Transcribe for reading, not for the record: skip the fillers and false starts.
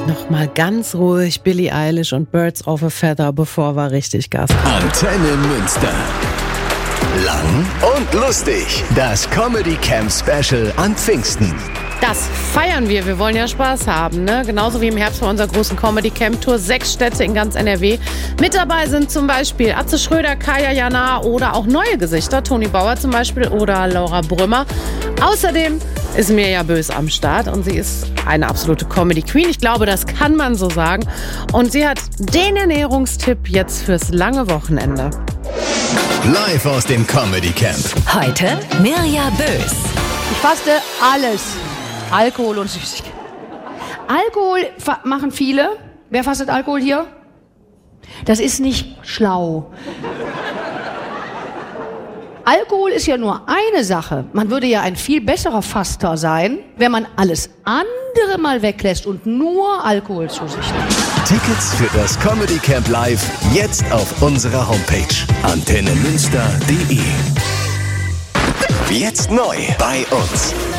Nochmal ganz ruhig Billie Eilish und Birds of a Feather, bevor wir richtig Gas geben. Antenne Münster. Lang und lustig. Das Comedy Camp Special an Pfingsten. Das feiern wir. Wir wollen ja Spaß haben, ne? Genauso wie im Herbst bei unserer großen Comedy Camp Tour. 6 Städte in ganz NRW. Mit dabei sind zum Beispiel Atze Schröder, Kaya Jana oder auch neue Gesichter. Toni Bauer zum Beispiel oder Laura Brümmer. Außerdem ist Mirja Bös am Start und sie ist eine absolute Comedy Queen. Ich glaube, das kann man so sagen. Und sie hat den Ernährungstipp jetzt fürs lange Wochenende. Live aus dem Comedy Camp. Heute Mirja Bös. Ich faste alles. Alkohol und Süßigkeiten. Alkohol machen viele. Wer fastet Alkohol hier? Das ist nicht schlau. Alkohol ist ja nur eine Sache. Man würde ja ein viel besserer Faster sein, wenn man alles andere mal weglässt und nur Alkohol zu sich nimmt. Tickets für das Comedy Camp Live jetzt auf unserer Homepage antennemünster.de. Jetzt neu bei uns.